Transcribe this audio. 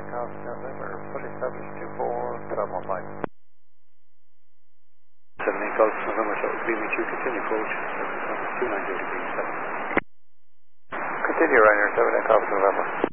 Golf November, fully established 24, 1215. 78 Golf November, so it would be with you, continue approach, 290 degrees 7. Continue, Ryanair 78 Golf November.